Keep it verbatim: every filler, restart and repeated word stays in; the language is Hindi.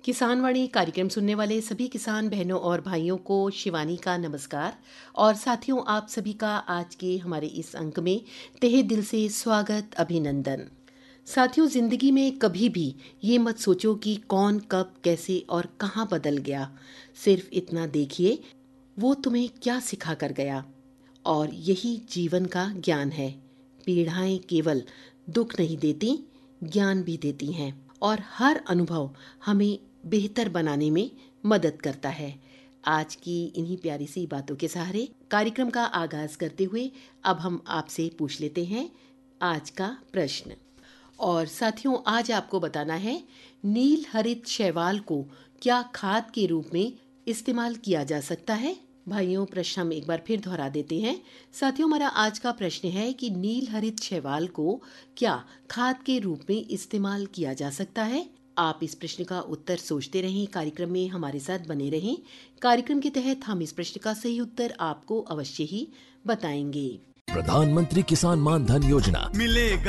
किसान वाणी कार्यक्रम सुनने वाले सभी किसान बहनों और भाइयों को शिवानी का नमस्कार। और साथियों, आप सभी का आज के हमारे इस अंक में तहे दिल से स्वागत, अभिनंदन। साथियों, जिंदगी में कभी भी ये मत सोचो कि कौन कब कैसे और कहाँ बदल गया। सिर्फ इतना देखिए वो तुम्हें क्या सिखा कर गया। और यही जीवन का ज्ञान है। पीढ़ाएं केवल दुख नहीं देती, ज्ञान भी देती हैं। और हर अनुभव हमें बेहतर बनाने में मदद करता है। आज की इन्हीं प्यारी सी बातों के सहारे कार्यक्रम का आगाज करते हुए अब हम आपसे पूछ लेते हैं आज का प्रश्न। और साथियों, आज आपको बताना है, नील हरित शैवाल को क्या खाद के रूप में इस्तेमाल किया जा सकता है। भाइयों, प्रश्न हम एक बार फिर दोहरा देते हैं। साथियों, हमारा आज का प्रश्न है कि नील हरित शैवाल को क्या खाद के रूप में इस्तेमाल किया जा सकता है। आप इस प्रश्न का उत्तर सोचते रहें, कार्यक्रम में हमारे साथ बने रहें। कार्यक्रम के तहत हम इस प्रश्न का सही उत्तर आपको अवश्य ही बताएंगे। प्रधानमंत्री किसान मान धन योजना मिलेगा